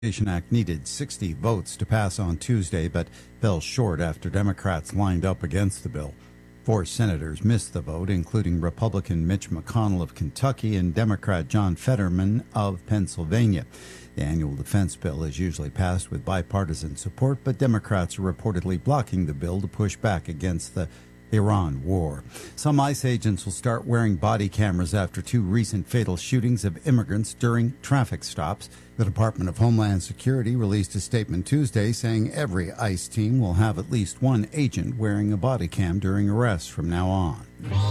Act needed 60 votes to pass on Tuesday, but fell short after Democrats lined up against the bill. 4 senators missed the vote, including Republican Mitch McConnell of Kentucky and Democrat John Fetterman of Pennsylvania. The annual defense bill is usually passed with bipartisan support, but Democrats are reportedly blocking the bill to push back against the Iran war. Some ICE agents will start wearing body cameras after 2 recent fatal shootings of immigrants during traffic stops. The Department of Homeland Security released a statement Tuesday saying every ICE team will have at least 1 agent wearing a body cam during arrests from now on.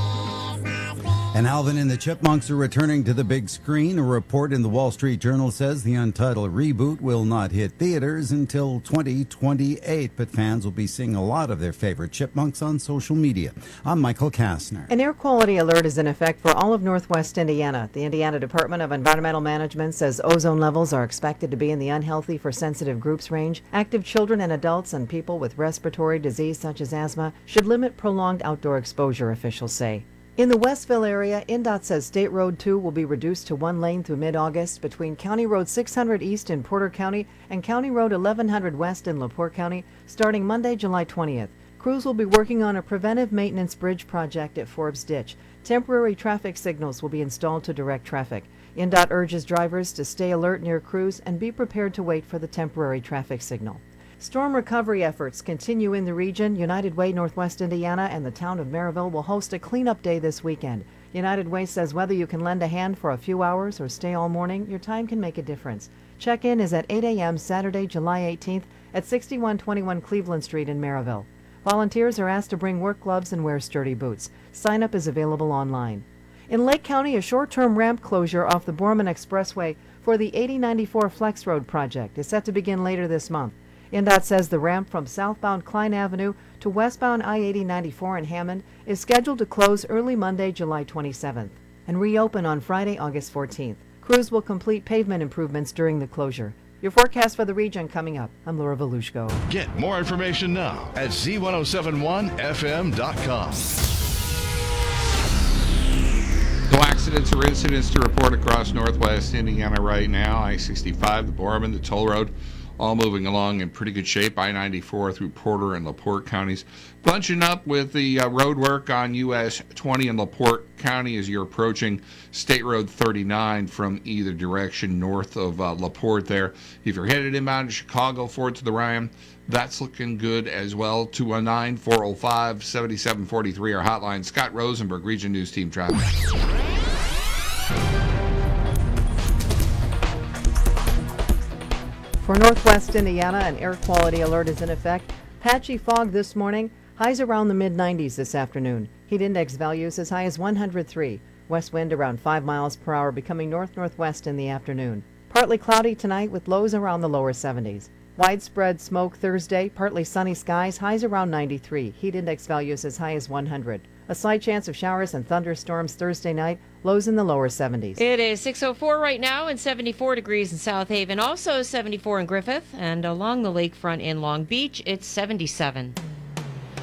And Alvin and the Chipmunks are returning to the big screen. A report in the Wall Street Journal says the untitled reboot will not hit theaters until 2028, but fans will be seeing a lot of their favorite chipmunks on social media. I'm Michael Kastner. An air quality alert is in effect for all of northwest Indiana. The Indiana Department of Environmental Management says ozone levels are expected to be in the unhealthy for sensitive groups range. Active children and adults and people with respiratory disease such as asthma should limit prolonged outdoor exposure, officials say. In the Westville area, INDOT says State Road 2 will be reduced to 1 lane through mid-August between County Road 600 East in Porter County and County Road 1100 West in LaPorte County starting Monday, July 20th. Crews will be working on a preventive maintenance bridge project at Forbes Ditch. Temporary traffic signals will be installed to direct traffic. INDOT urges drivers to stay alert near crews and be prepared to wait for the temporary traffic signal. Storm recovery efforts continue in the region. United Way Northwest Indiana and the town of Maryville will host a cleanup day this weekend. United Way says whether you can lend a hand for a few hours or stay all morning, your time can make a difference. Check-in is at 8 a.m. Saturday, July 18th at 6121 Cleveland Street in Maryville. Volunteers are asked to bring work gloves and wear sturdy boots. Sign-up is available online. In Lake County, a short-term ramp closure off the Borman Expressway for the 8094 Flex Road project is set to begin later this month. INDOT says the ramp from southbound Klein Avenue to westbound I-8094 in Hammond is scheduled to close early Monday, July 27th, and reopen on Friday, August 14th. Crews will complete pavement improvements during the closure. Your forecast for the region coming up. I'm Laura Volushko. Get more information now at z1071fm.com. No accidents or incidents to report across northwest Indiana right now. I-65, the Borman, the toll road, all moving along in pretty good shape. I-94 through Porter and LaPorte counties. Bunching up with the road work on US 20 in LaPorte County as you're approaching State Road 39 from either direction north of LaPorte there. If you're headed inbound to Chicago, Fort to the Ryan, that's looking good as well. 219-405-7743, our hotline. Scott Rosenberg, Region News Team Traffic. For northwest Indiana, an air quality alert is in effect. Patchy fog this morning, highs around the mid-90s this afternoon. Heat index values as high as 103. West wind around 5 miles per hour, becoming north-northwest in the afternoon. Partly cloudy tonight with lows around the lower 70s. Widespread smoke Thursday, partly sunny skies, highs around 93. Heat index values as high as 100. A slight chance of showers and thunderstorms Thursday night, lows in the lower 70s. It is 6:04 right now and 74 degrees in South Haven, also 74 in Griffith, and along the lakefront in Long Beach, it's 77.